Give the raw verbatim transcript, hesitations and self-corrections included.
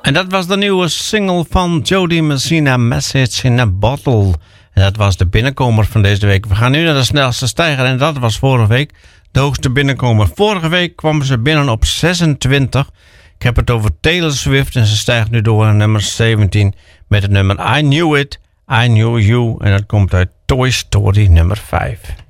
En dat was de nieuwe single van Jody Messina, Message in a Bottle. En dat was de binnenkomer van deze week. We gaan nu naar de snelste stijger en dat was vorige week de hoogste binnenkomer. Vorige week kwam ze binnen op zesentwintig. Ik heb het over Taylor Swift en ze stijgt nu door naar nummer zeventien met het nummer I Knew It, I Knew You. En dat komt uit Toy Story nummer vijf.